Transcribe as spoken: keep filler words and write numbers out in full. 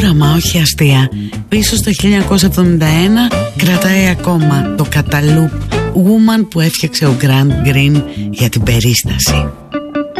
δράμα, όχι αστεία. Πίσω στο χίλια εννιακόσια εβδομήντα ένα κρατάει ακόμα το καταλούπ Woman που έφτιαξε ο Grant Green για την περίσταση.